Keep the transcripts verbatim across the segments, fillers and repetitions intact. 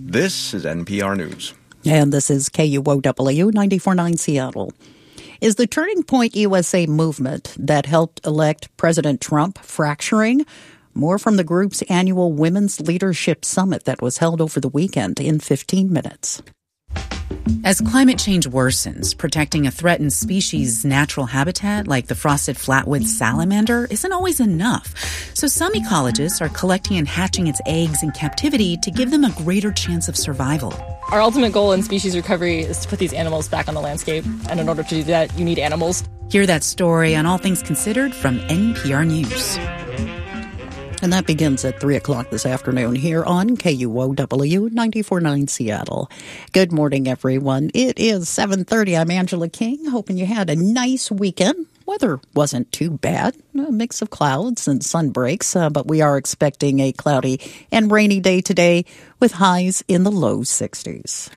This is N P R News. And this is K U O W ninety-four point nine Seattle. Is the Turning Point U S A movement that helped elect President Trump fracturing? More from the group's annual Women's Leadership Summit that was held over the weekend in fifteen minutes. As climate change worsens, protecting a threatened species' natural habitat like the frosted flatwood salamander isn't always enough. So some ecologists are collecting and hatching its eggs in captivity to give them a greater chance of survival. Our ultimate goal in species recovery is to put these animals back on the landscape. And in order to do that, you need animals. Hear that story on All Things Considered from N P R News. And that begins at three o'clock this afternoon here on K U O W ninety-four point nine Seattle. Good morning, everyone. It is seven thirty. I'm Angela King, hoping you had a nice weekend. Weather wasn't too bad, a mix of clouds and sun breaks, uh, but we are expecting a cloudy and rainy day today with highs in the low sixties.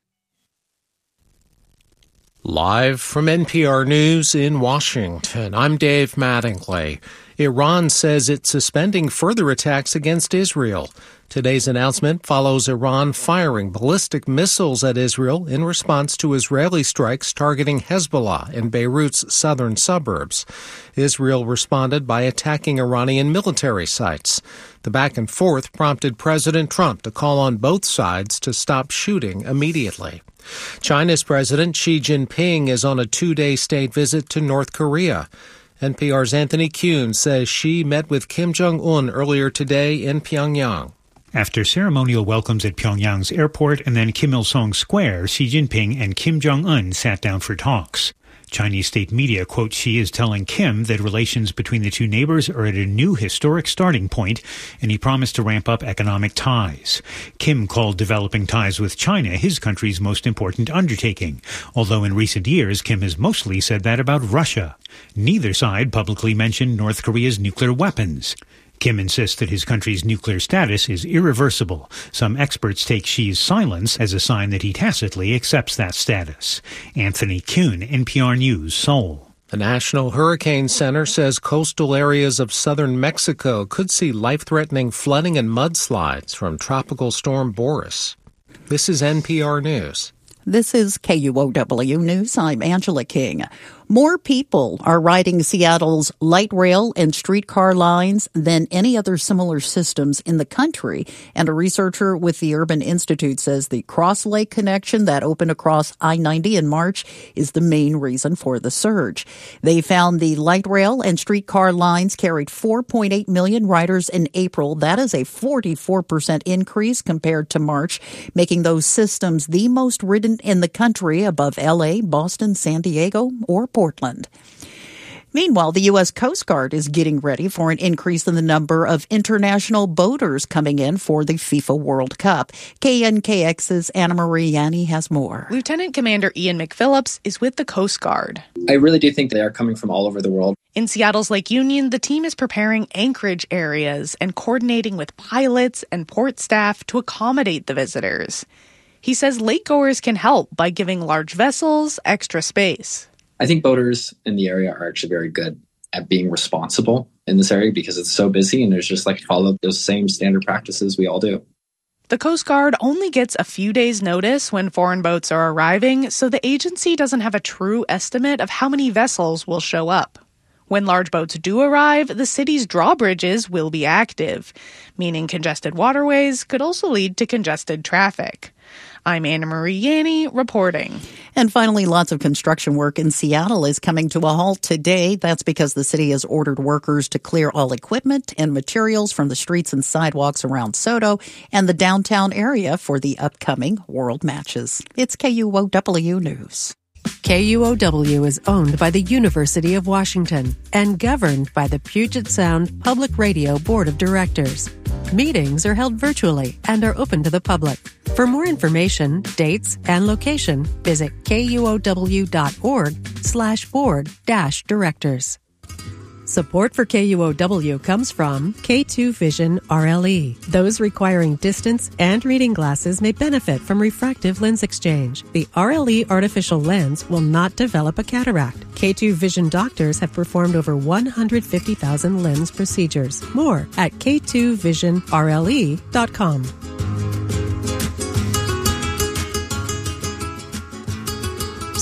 Live from N P R News in Washington, I'm Dave Mattingly. Iran says it's suspending further attacks against Israel. Today's announcement follows Iran firing ballistic missiles at Israel in response to Israeli strikes targeting Hezbollah in Beirut's southern suburbs. Israel responded by attacking Iranian military sites. The back and forth prompted President Trump to call on both sides to stop shooting immediately. China's President Xi Jinping is on a two-day state visit to North Korea. N P R's Anthony Kuhn says Xi met with Kim Jong-un earlier today in Pyongyang. After ceremonial welcomes at Pyongyang's airport and then Kim Il-sung Square, Xi Jinping and Kim Jong-un sat down for talks. Chinese state media quote Xi as telling Kim that relations between the two neighbors are at a new historic starting point, and he promised to ramp up economic ties. Kim called developing ties with China his country's most important undertaking, although in recent years Kim has mostly said that about Russia. Neither side publicly mentioned North Korea's nuclear weapons. Kim insists that his country's nuclear status is irreversible. Some experts take Xi's silence as a sign that he tacitly accepts that status. Anthony Kuhn, N P R News, Seoul. The National Hurricane Center says coastal areas of southern Mexico could see life-threatening flooding and mudslides from Tropical Storm Boris. This is N P R News. This is K U O W News. I'm Angela King. More people are riding Seattle's light rail and streetcar lines than any other similar systems in the country. And a researcher with the Urban Institute says the Cross Lake connection that opened across I ninety in March is the main reason for the surge. They found the light rail and streetcar lines carried four point eight million riders in April. That is a forty-four percent increase compared to March, making those systems the most ridden in the country above L A, Boston, San Diego, or Portland. Meanwhile, the U S Coast Guard is getting ready for an increase in the number of international boaters coming in for the FIFA World Cup. K N K X's Anna Marie Yanni has more. Lieutenant Commander Ian McPhillips is with the Coast Guard. I really do think they are coming from all over the world. In Seattle's Lake Union, the team is preparing anchorage areas and coordinating with pilots and port staff to accommodate the visitors. He says lakegoers can help by giving large vessels extra space. I think boaters in the area are actually very good at being responsible in this area because it's so busy and there's just like follow those same standard practices we all do. The Coast Guard only gets a few days' notice when foreign boats are arriving, so the agency doesn't have a true estimate of how many vessels will show up. When large boats do arrive, the city's drawbridges will be active, meaning congested waterways could also lead to congested traffic. I'm Anna Marie Yanni reporting. And finally, lots of construction work in Seattle is coming to a halt today. That's because the city has ordered workers to clear all equipment and materials from the streets and sidewalks around SoDo and the downtown area for the upcoming World Matches. It's K U O W News. K U O W is owned by the University of Washington and governed by the Puget Sound Public Radio Board of Directors. Meetings are held virtually and are open to the public. For more information, dates, and location, visit kuow.org slash board dash directors. Support for K U O W comes from K two Vision R L E. Those requiring distance and reading glasses may benefit from refractive lens exchange. The R L E artificial lens will not develop a cataract. K two Vision doctors have performed over one hundred fifty thousand lens procedures. More at k two vision r l e dot com.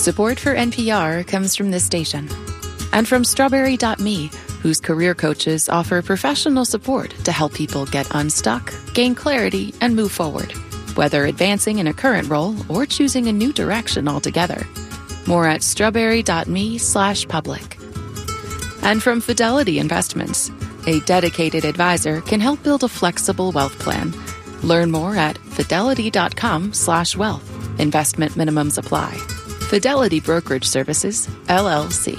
Support for N P R comes from this station and from Strawberry dot me, whose career coaches offer professional support to help people get unstuck, gain clarity, and move forward, whether advancing in a current role or choosing a new direction altogether. More at strawberry dot me slash public. And from Fidelity Investments, a dedicated advisor can help build a flexible wealth plan. Learn more at fidelity dot com slash wealth. Investment minimums apply. Fidelity Brokerage Services, L L C.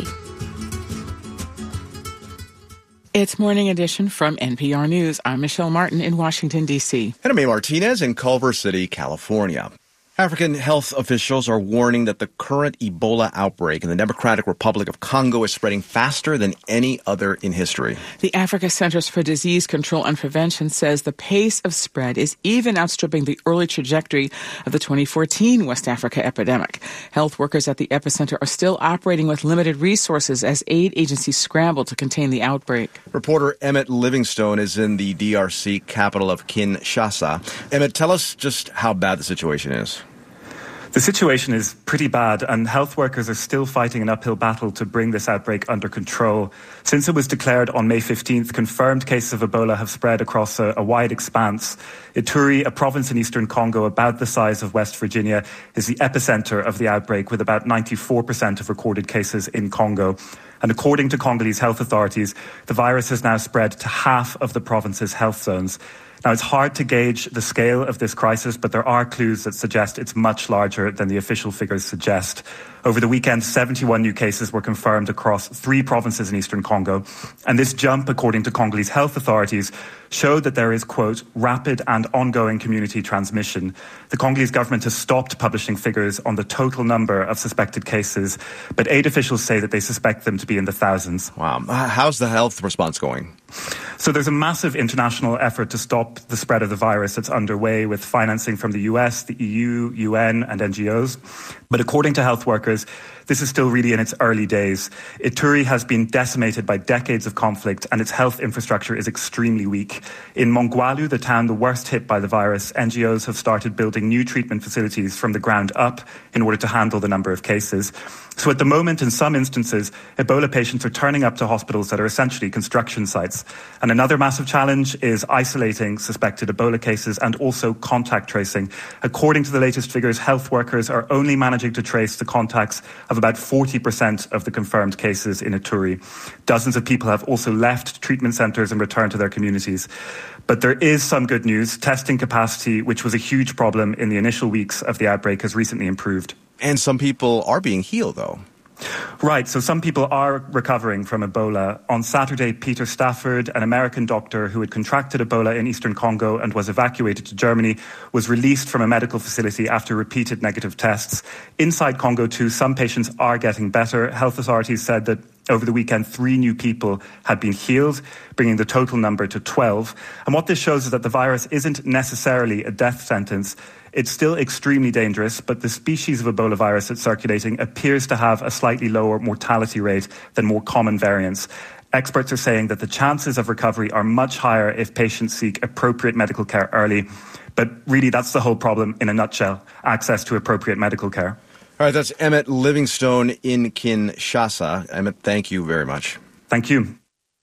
It's Morning Edition from N P R News. I'm Michelle Martin in Washington, D C. And I'm A. Martinez in Culver City, California. African health officials are warning that the current Ebola outbreak in the Democratic Republic of Congo is spreading faster than any other in history. The Africa Centers for Disease Control and Prevention says the pace of spread is even outstripping the early trajectory of the twenty fourteen West Africa epidemic. Health workers at the epicenter are still operating with limited resources as aid agencies scramble to contain the outbreak. Reporter Emmett Livingstone is in the D R C capital of Kinshasa. Emmett, tell us just how bad the situation is. The situation is pretty bad, and health workers are still fighting an uphill battle to bring this outbreak under control. Since it was declared on May fifteenth, confirmed cases of Ebola have spread across a, a wide expanse. Ituri, a province in eastern Congo about the size of West Virginia, is the epicenter of the outbreak, with about ninety-four percent of recorded cases in Congo. And according to Congolese health authorities, the virus has now spread to half of the province's health zones. Now, it's hard to gauge the scale of this crisis, but there are clues that suggest it's much larger than the official figures suggest. Over the weekend, seventy-one new cases were confirmed across three provinces in eastern Congo. And this jump, according to Congolese health authorities, showed that there is, quote, rapid and ongoing community transmission. The Congolese government has stopped publishing figures on the total number of suspected cases, but aid officials say that they suspect them to be in the thousands. Wow. How's the health response going? So there's a massive international effort to stop the spread of the virus that's underway with financing from the U S, the E U, U N, and N G Os. But according to health workers, this is still really in its early days. Ituri has been decimated by decades of conflict, and its health infrastructure is extremely weak. In Mongwalu, the town the worst hit by the virus, N G Os have started building new treatment facilities from the ground up in order to handle the number of cases. So at the moment, in some instances, Ebola patients are turning up to hospitals that are essentially construction sites. And another massive challenge is isolating suspected Ebola cases and also contact tracing. According to the latest figures, health workers are only managing to trace the contacts of about forty percent of the confirmed cases in Ituri. Dozens of people have also left treatment centres and returned to their communities. But there is some good news. Testing capacity, which was a huge problem in the initial weeks of the outbreak, has recently improved. And some people are being healed, though. Right, so some people are recovering from Ebola. On Saturday, Peter Stafford, an American doctor who had contracted Ebola in eastern Congo and was evacuated to Germany, was released from a medical facility after repeated negative tests. Inside Congo, too, some patients are getting better. Health authorities said that over the weekend, three new people had been healed, bringing the total number to twelve. And what this shows is that the virus isn't necessarily a death sentence. It's still extremely dangerous, but the species of Ebola virus that's circulating appears to have a slightly lower mortality rate than more common variants. Experts are saying that the chances of recovery are much higher if patients seek appropriate medical care early. But really, that's the whole problem in a nutshell, access to appropriate medical care. All right, that's Emmett Livingstone in Kinshasa. Emmett, thank you very much. Thank you.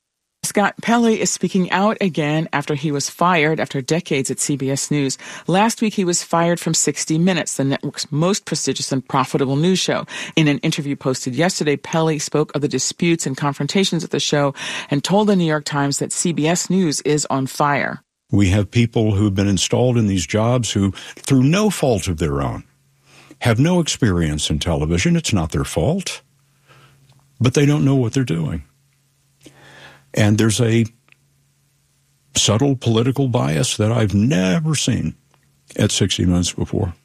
Scott Pelley is speaking out again after he was fired after decades at C B S News. Last week, he was fired from sixty minutes, the network's most prestigious and profitable news show. In an interview posted yesterday, Pelley spoke of the disputes and confrontations at the show and told the New York Times that C B S News is on fire. We have people who have been installed in these jobs who, through no fault of their own, have no experience in television. It's not their fault, but they don't know what they're doing. And there's a subtle political bias that I've never seen at sixty minutes before,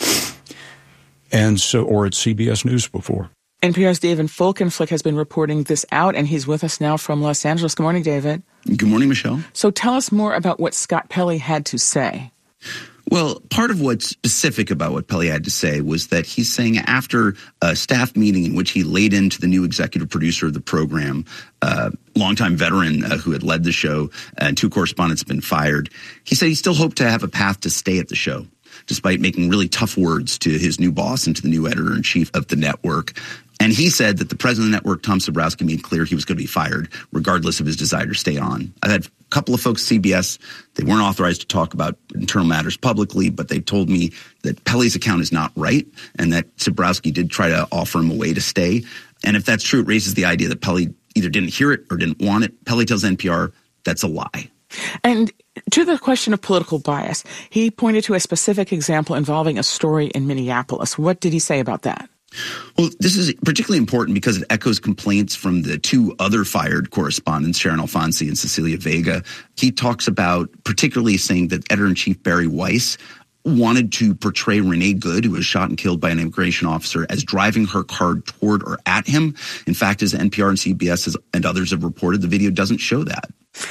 and so, or at C B S News before. N P R's David Folkenflik has been reporting this out, and he's with us now from Los Angeles. Good morning, David. Good morning, Michelle. So tell us more about what Scott Pelley had to say. Well, part of what's specific about what Pelley had to say was that he's saying after a staff meeting in which he laid into the new executive producer of the program, uh, longtime veteran uh, who had led the show, and two correspondents had been fired, he said he still hoped to have a path to stay at the show. despite making really tough words to his new boss and to the new editor-in-chief of the network. And he said that the president of the network, Tom Zebrowski, made clear he was going to be fired, regardless of his desire to stay on. I've had a couple of folks at C B S, they weren't authorized to talk about internal matters publicly, but they told me that Pele's account is not right and that Zebrowski did try to offer him a way to stay. And if that's true, it raises the idea that Pele either didn't hear it or didn't want it. Pele tells N P R that's a lie. And to the question of political bias, he pointed to a specific example involving a story in Minneapolis. What did he say about that? Well, this is particularly important because it echoes complaints from the two other fired correspondents, Sharon Alfonsi and Cecilia Vega. He talks about particularly saying that editor-in-chief Bari Weiss wanted to portray Renee Good, who was shot and killed by an immigration officer, as driving her car toward or at him. In fact, as N P R and C B S has, and others have reported, the video doesn't show that.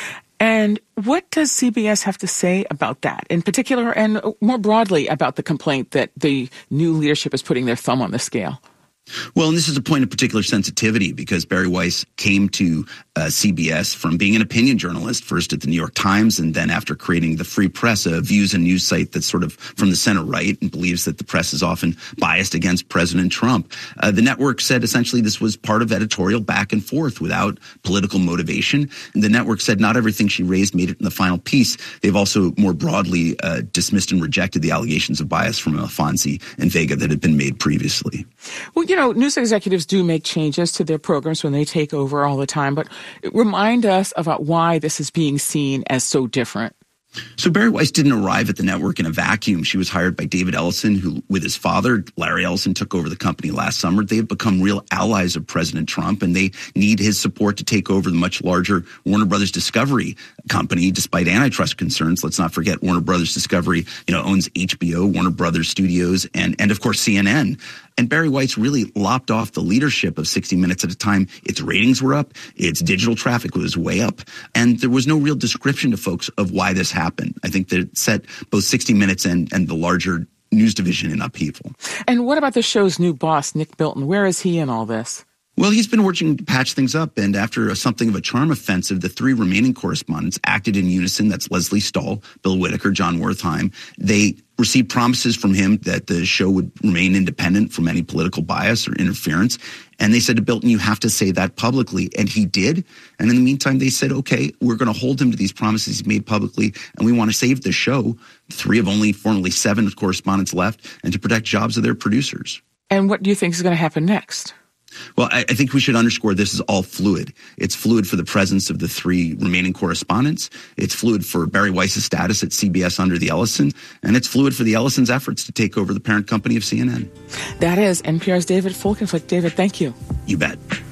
And what does C B S have to say about that, in particular, and more broadly about the complaint that the new leadership is putting their thumb on the scale? Well, and this is a point of particular sensitivity because Bari Weiss came to uh, C B S from being an opinion journalist, first at the New York Times, and then after creating the Free Press, a views and news site that's sort of from the center right and believes that the press is often biased against President Trump. Uh, the network said essentially this was part of editorial back and forth without political motivation. And the network said not everything she raised made it in the final piece. They've also more broadly uh, dismissed and rejected the allegations of bias from Alfonsi and Vega that had been made previously. Well, you know, news executives do make changes to their programs when they take over all the time, but remind us about why this is being seen as so different. So Bari Weiss didn't arrive at the network in a vacuum. She was hired by David Ellison, who, with his father, Larry Ellison, took over the company last summer. They have become real allies of President Trump, and they need his support to take over the much larger Warner Brothers Discovery company, despite antitrust concerns. Let's not forget Warner Brothers Discovery, you know, owns H B O, Warner Brothers Studios, and, and of course, C N N. And Bari Weiss really lopped off the leadership of sixty minutes at a time. Its ratings were up. Its digital traffic was way up. And there was no real description to folks of why this happened. I think that it set both sixty minutes and, and the larger news division in upheaval. And what about the show's new boss, Nick Bilton? Where is he in all this? Well, he's been working to patch things up, and after a, something of a charm offensive, the three remaining correspondents acted in unison. That's Leslie Stahl, Bill Whitaker, John Wertheim. They received promises from him that the show would remain independent from any political bias or interference. And they said to Bilton, you have to say that publicly. And he did. And in the meantime, they said, okay, we're going to hold him to these promises he's made publicly, and we want to save the show, three of only formerly seven correspondents left, and to protect jobs of their producers. And what do you think is going to happen next? Well, I, I think we should underscore this is all fluid. It's fluid for the presence of the three remaining correspondents. It's fluid for Bari Weiss's status at C B S under the Ellison. And it's fluid for the Ellisons' efforts to take over the parent company of C N N. That is N P R's David Folkenflik. David, thank you. You bet.